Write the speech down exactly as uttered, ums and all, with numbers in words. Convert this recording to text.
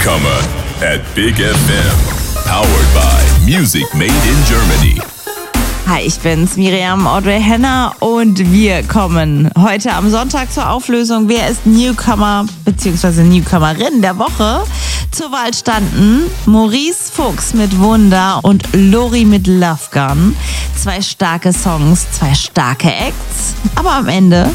Newcomer at Big F M. Powered by Music Made in Germany. Hi, ich bin's, Miriam Audrey Henner und wir kommen heute am Sonntag zur Auflösung. Wer ist Newcomer bzw. Newcomerin der Woche? Zur Wahl standen Maurice Fuchs mit Wunder und Lori mit Love Gun. Zwei starke Songs, zwei starke Acts. Aber am Ende